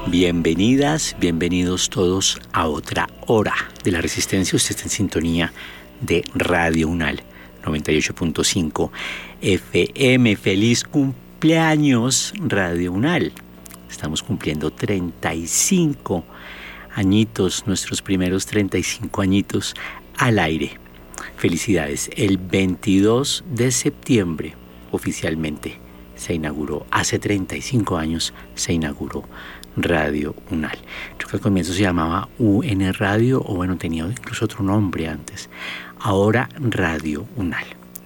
Bienvenidas, bienvenidos todos a otra hora de la Resistencia. Usted está en sintonía de Radio Unal 98.5 FM. ¡Feliz cumpleaños, Radio Unal! Estamos cumpliendo 35 añitos, nuestros primeros 35 añitos al aire. Felicidades. El 22 de septiembre oficialmente se inauguró, hace 35 años se inauguró Radio Unal. Creo que al comienzo se llamaba UN Radio, o bueno, tenía incluso otro nombre antes. Ahora Radio Unal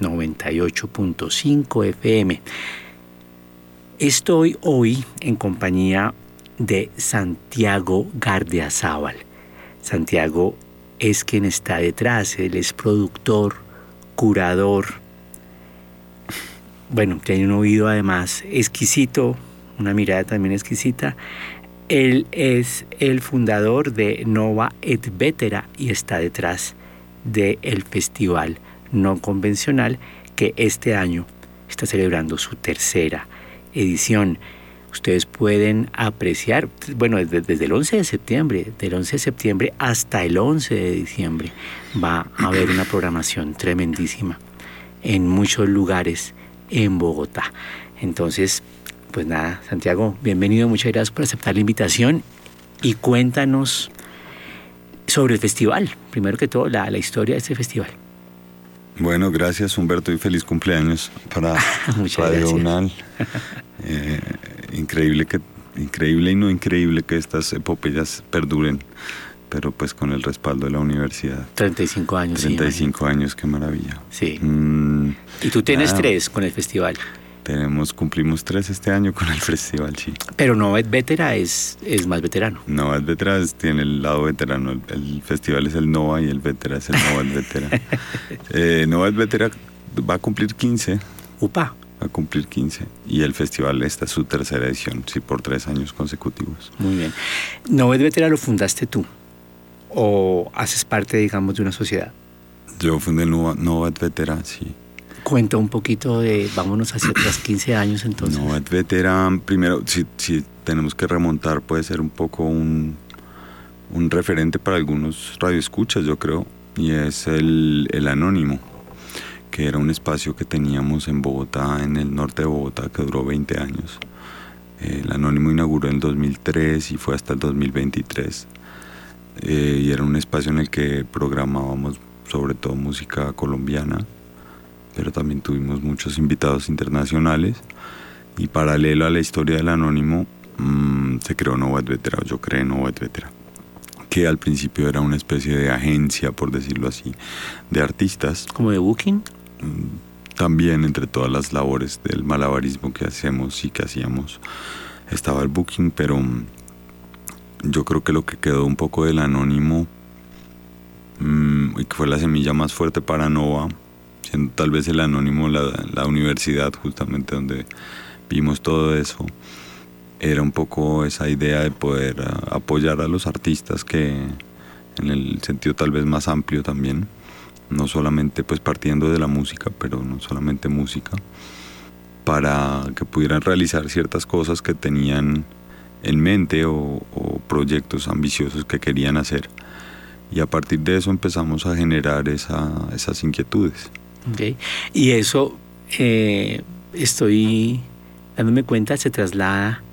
98.5 FM. Estoy hoy en compañía de Santiago Gardiazabal. Santiago es quien está detrás, él es productor, curador. Bueno, tiene un oído además exquisito, una mirada también exquisita. Él es el fundador de Nova et Vetera y está detrás del Festival No Convencional, que este año está celebrando su tercera edición. Ustedes pueden apreciar, bueno, desde el 11 de septiembre, del 11 de septiembre hasta el 11 de diciembre, va a haber una programación tremendísima en muchos lugares en Bogotá. Entonces, pues nada, Santiago, bienvenido, muchas gracias por aceptar la invitación y cuéntanos sobre el festival, primero que todo, la historia de este festival. Bueno, gracias Humberto y feliz cumpleaños para Radio Unal. Increíble y no increíble que estas epopeyas perduren, pero pues con el respaldo de la universidad. 35 años. 35 años, qué maravilla. Sí. Y tú tienes 3 con el festival. Cumplimos 3 este año con el festival, sí. Pero Nova et Vetera es más veterano. Nova et Vetera tiene el lado veterano. El festival es el Nova y el Vetera es el Nova et Vetera. Nova et Vetera va a cumplir 15. ¡Upa! Va a cumplir 15. Y el festival, esta es su tercera edición, sí, por 3 años consecutivos. Muy bien. ¿Nova et Vetera lo fundaste tú? ¿O haces parte, digamos, de una sociedad? Yo fundé Nova et Vetera, sí. Cuenta un poquito vámonos hacia atrás, 15 años entonces. Nova et Vetera, primero, si tenemos que remontar, puede ser un poco un referente para algunos radioescuchas, yo creo, y es el Anónimo, que era un espacio que teníamos en Bogotá, en el norte de Bogotá, que duró 20 años. El Anónimo inauguró en el 2003 y fue hasta el 2023. Y era un espacio en el que programábamos sobre todo música colombiana, pero también tuvimos muchos invitados internacionales. Y paralelo a la historia del Anónimo, se creó Nova et Vetera, o yo creé Nova et Vetera, que al principio era una especie de agencia, por decirlo así, de artistas. ¿Como de booking? También entre todas las labores del malabarismo que hacemos y que hacíamos estaba el booking, pero yo creo que lo que quedó un poco del Anónimo y que fue la semilla más fuerte para Nova, siendo tal vez el Anónimo la universidad justamente donde vimos todo eso, era un poco esa idea de poder apoyar a los artistas, que en el sentido tal vez más amplio también, no solamente pues partiendo de la música, pero no solamente música, para que pudieran realizar ciertas cosas que tenían en mente o proyectos ambiciosos que querían hacer. Y a partir de eso empezamos a generar esas inquietudes. Okay. Y eso, estoy dándome cuenta, se traslada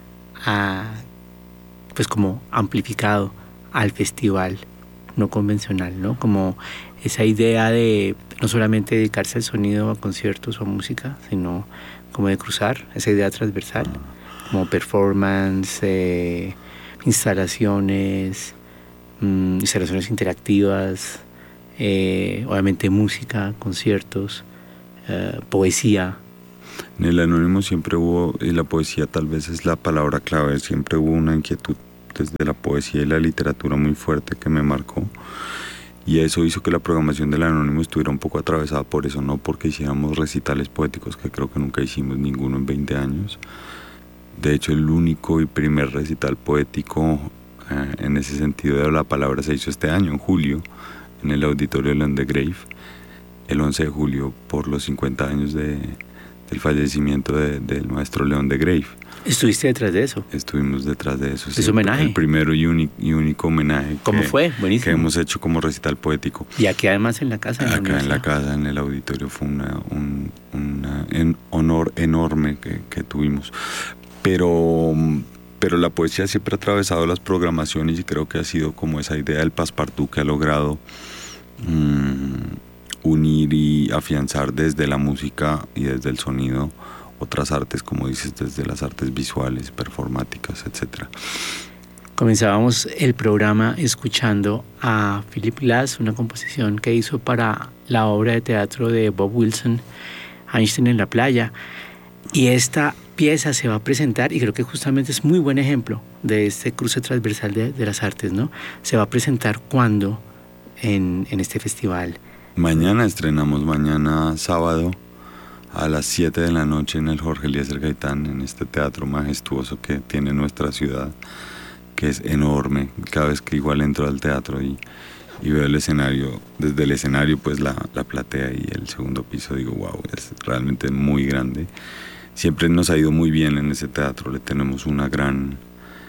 pues como amplificado al festival no convencional, ¿no? Como esa idea de no solamente dedicarse al sonido, a conciertos o a música, sino como de cruzar esa idea transversal, como performance, instalaciones interactivas, obviamente música, conciertos, poesía. En el Anónimo siempre hubo, y la poesía tal vez es la palabra clave, siempre hubo una inquietud desde la poesía y la literatura muy fuerte que me marcó, y eso hizo que la programación del Anónimo estuviera un poco atravesada por eso, no porque hiciéramos recitales poéticos, que creo que nunca hicimos ninguno en 20 años. De hecho, el único y primer recital poético en ese sentido de la palabra se hizo este año, en julio, en el Auditorio León de Grave, el 11 de julio, por los 50 años del fallecimiento del maestro León de Grave. ¿Estuviste detrás de eso? Estuvimos detrás de eso. ¿Es homenaje? El primero y único homenaje ¿Cómo fue? Buenísimo. Que hemos hecho como recital poético. Y aquí además en la casa. Acá en la casa, en el auditorio, fue un honor enorme que tuvimos. Pero la poesía siempre ha atravesado las programaciones y creo que ha sido como esa idea del Passepartout que ha logrado unir y afianzar desde la música y desde el sonido otras artes, como dices, desde las artes visuales, performáticas, etc. Comenzábamos el programa escuchando a Philip Glass, una composición que hizo para la obra de teatro de Bob Wilson, Einstein en la playa. Y esta pieza se va a presentar, y creo que justamente es muy buen ejemplo de este cruce transversal de las artes, ¿no? Se va a presentar ¿cuándo en este festival? Mañana estrenamos, mañana sábado a las 7 de la noche en el Jorge Eliezer Gaitán, en este teatro majestuoso que tiene nuestra ciudad, que es enorme. Cada vez que igual entro al teatro y veo el escenario, desde el escenario pues la platea y el segundo piso, digo wow, es realmente muy grande. Siempre nos ha ido muy bien en ese teatro, le tenemos una gran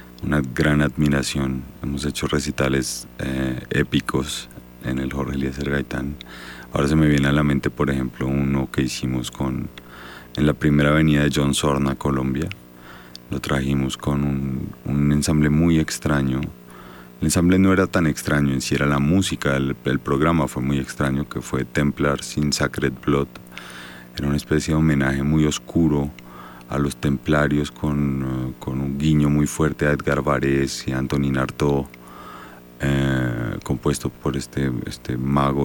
admiración. Hemos hecho recitales épicos en el Jorge Eliezer Gaitán. Ahora se me viene a la mente, por ejemplo, uno que hicimos en la primera avenida de John Sorna, Colombia. Lo trajimos con un ensamble muy extraño. El ensamble no era tan extraño, en sí era la música, el programa fue muy extraño, que fue Templars in Sacred Blood. Era una especie de homenaje muy oscuro a los templarios con un guiño muy fuerte a Edgar Varese y a Antonin Artaud, compuesto por este mago,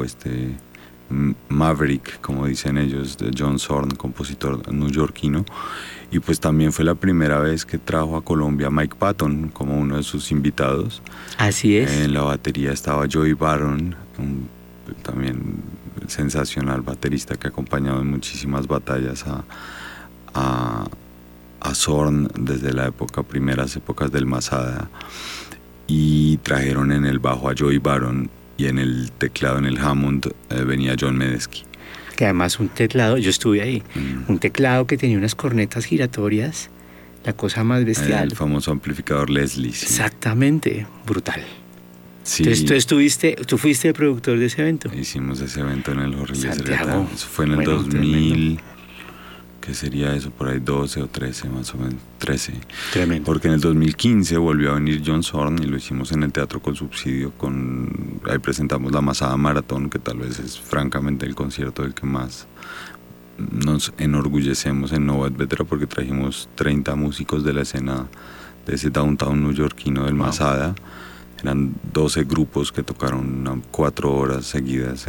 Maverick, como dicen ellos, de John Zorn, compositor neoyorquino. Y pues también fue la primera vez que trajo a Colombia a Mike Patton como uno de sus invitados. Así es. En la batería estaba Joey Baron, también sensacional baterista que ha acompañado en muchísimas batallas a Zorn desde la primeras épocas del Masada. Y trajeron en el bajo a Joey Baron, y en el teclado, en el Hammond, venía John Medeski. Que además un teclado, yo estuve ahí, un teclado que tenía unas cornetas giratorias, la cosa más bestial. El famoso amplificador Leslie. Sí. Exactamente, brutal. Sí. Entonces tú fuiste el productor de ese evento. Hicimos ese evento en el Jorge Eliezer Gaitán. Eso fue en el 2000, tremendo. ¿Qué sería eso? Por ahí 12 o 13 más o menos, 13. Tremendo. Porque en el 2015 volvió a venir John Zorn y lo hicimos en el Teatro con Subsidio. Ahí presentamos la Masada Maratón, que tal vez es francamente el concierto del que más nos enorgullecemos en Nova et Vetera, porque trajimos 30 músicos de la escena de ese downtown neoyorquino del Masada. Eran 12 grupos que tocaron 4 horas seguidas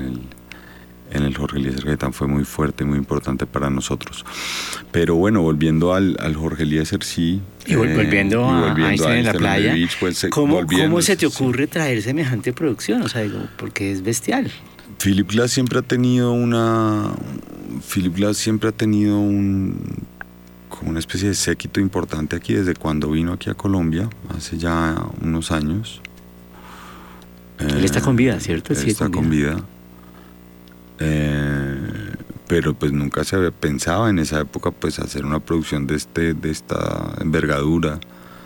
en el Jorge Eliezer Gaitán. Fue muy fuerte, muy importante para nosotros. Pero bueno, volviendo al Jorge Eliezer, sí. Y volviendo a Einstein en la playa, Beach, pues, ¿cómo se te ocurre traer semejante producción? O sea, digo, porque es bestial. Philip Glass siempre ha tenido como una especie de séquito importante aquí desde cuando vino aquí a Colombia, hace ya unos años. Él está con vida, ¿cierto? Él está con vida. Pero pues nunca se había pensado en esa época pues hacer una producción de esta envergadura.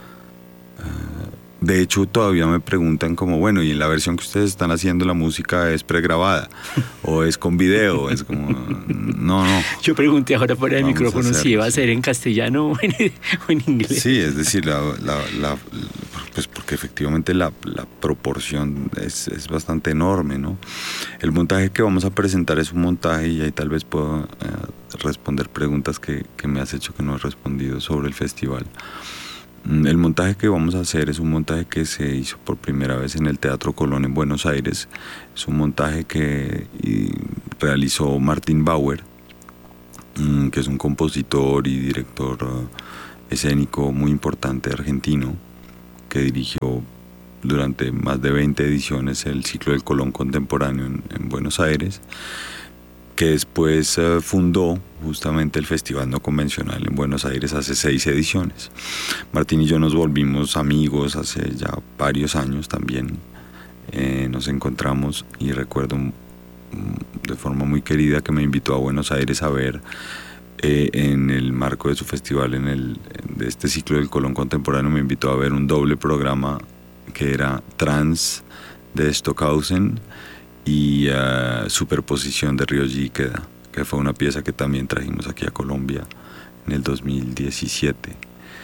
De hecho todavía me preguntan como, bueno, y en la versión que ustedes están haciendo la música es pregrabada o es con video, es como no. Yo pregunté ahora fuera del micrófono si iba a ser en castellano o en inglés. Sí, es decir, pues porque efectivamente la proporción es bastante enorme, ¿no? El montaje que vamos a presentar es un montaje, y ahí tal vez puedo responder preguntas que me has hecho que no he respondido sobre el festival. El montaje que vamos a hacer es un montaje que se hizo por primera vez en el Teatro Colón en Buenos Aires. Es un montaje que realizó Martin Bauer, que es un compositor y director escénico muy importante argentino, que dirigió durante más de 20 ediciones el ciclo del Colón contemporáneo en Buenos Aires, que después fundó justamente el Festival No Convencional en Buenos Aires hace 6 ediciones. Martín y yo nos volvimos amigos hace ya varios años también. Nos encontramos y recuerdo de forma muy querida que me invitó a Buenos Aires a ver en el marco de su festival, de este ciclo del Colón Contemporáneo, me invitó a ver un doble programa que era Trans de Stockhausen y Superposición de Ryoji Ikeda, que fue una pieza que también trajimos aquí a Colombia en el 2017.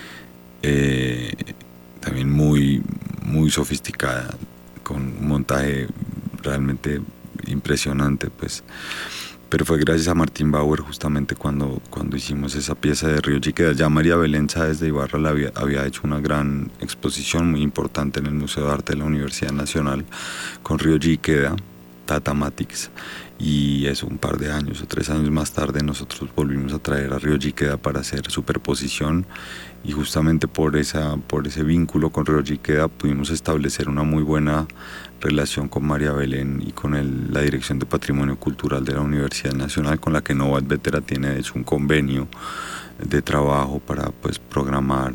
También muy, muy sofisticada, con un montaje realmente impresionante, pues. Pero fue gracias a Martín Bauer justamente cuando hicimos esa pieza de Ryoji Ikeda. Ya María Belén Sáez de Ibarra había hecho una gran exposición muy importante en el Museo de Arte de la Universidad Nacional con Ryoji Ikeda, Tatamatics, y eso un par de años o 3 años más tarde nosotros volvimos a traer a Ryoji Ikeda para hacer Superposición, y justamente por ese vínculo con Ryoji Ikeda pudimos establecer una muy buena relación con María Belén y con la Dirección de Patrimonio Cultural de la Universidad Nacional, con la que Nova Etcétera tiene de hecho un convenio de trabajo para pues programar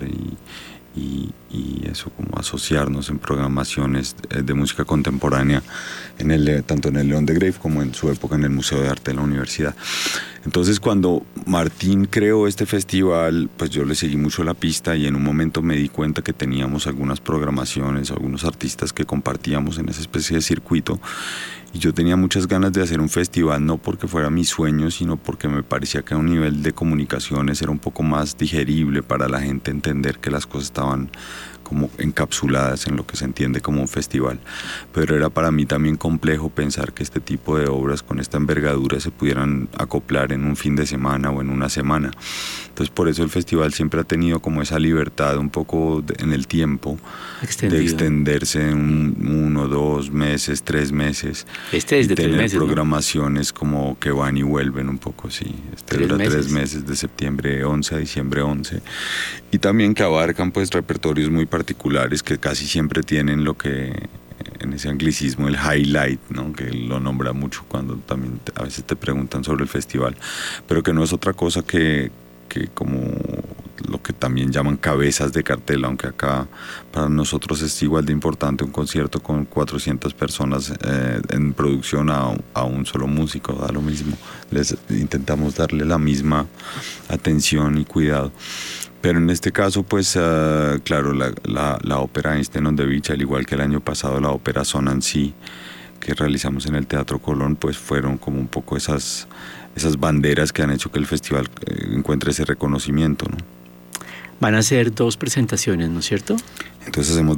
y eso, como asociarnos en programaciones de música contemporánea tanto en el León de Grave como en su época en el Museo de Arte de la Universidad. Entonces cuando Martín creó este festival, pues yo le seguí mucho la pista y en un momento me di cuenta que teníamos algunas programaciones, algunos artistas que compartíamos en esa especie de circuito, y yo tenía muchas ganas de hacer un festival, no porque fuera mi sueño, sino porque me parecía que a un nivel de comunicaciones era un poco más digerible para la gente entender que las cosas estaban como encapsuladas en lo que se entiende como un festival. Pero era para mí también complejo pensar que este tipo de obras con esta envergadura se pudieran acoplar en un fin de semana o en una semana. Entonces por eso el festival siempre ha tenido como esa libertad un poco en el tiempo de extenderse en 1, 2 meses, 3 meses. Este es de 3 meses, programaciones, ¿no? Como que van y vuelven un poco, sí. Dura 3 meses, de septiembre 11 a diciembre 11. Y también que abarcan pues repertorios muy particulares que casi siempre tienen lo que en ese anglicismo el highlight, ¿no? Que lo nombra mucho cuando también a veces te preguntan sobre el festival, pero que no es otra cosa que como lo que también llaman cabezas de cartel, aunque acá para nosotros es igual de importante un concierto con 400 personas en producción a un solo músico, da lo mismo. Intentamos darle la misma atención y cuidado. Pero en este caso, pues, claro, la ópera Einstein on the Beach, al igual que el año pasado la ópera Sonancy, que realizamos en el Teatro Colón, pues fueron como un poco esas banderas que han hecho que el festival encuentre ese reconocimiento, ¿no? Van a ser 2 presentaciones, ¿no es cierto? Entonces hacemos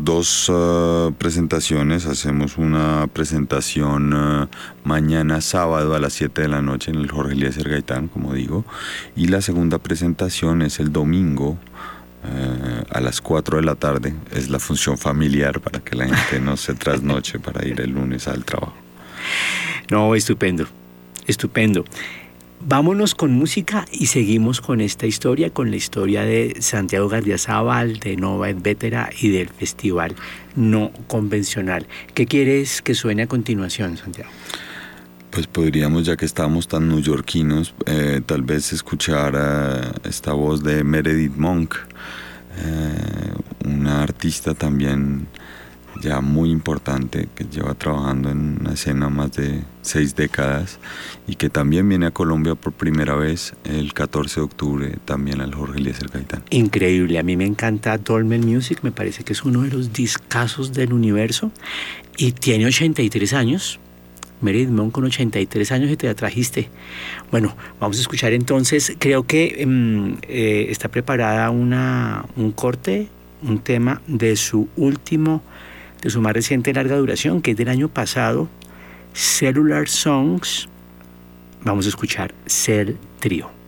2 presentaciones. Hacemos una presentación mañana sábado a las 7 de la noche en el Jorge Eliezer Gaitán, como digo, y la segunda presentación es el domingo a las 4 de la tarde. Es la función familiar para que la gente no se trasnoche para ir el lunes al trabajo. No, estupendo, estupendo. Vámonos con música y seguimos con esta historia, con la historia de Santiago Gardiazabal, de Nova Etcétera y del Festival No Convencional. ¿Qué quieres que suene a continuación, Santiago? Pues podríamos, ya que estamos tan neoyorquinos, tal vez escuchar esta voz de Meredith Monk, una artista también ya muy importante que lleva trabajando en una escena más de 6 décadas y que también viene a Colombia por primera vez el 14 de octubre también al Jorge Eliezer Gaitán. Increíble, a mí me encanta Dolmen Music, me parece que es uno de los discazos del universo y tiene 83 años. Meredith Monk con 83 años y te la trajiste. Bueno, vamos a escuchar entonces, creo que está preparada un corte, un tema de su más reciente larga duración, que es del año pasado, Cellular Songs. Vamos a escuchar Cell Trio.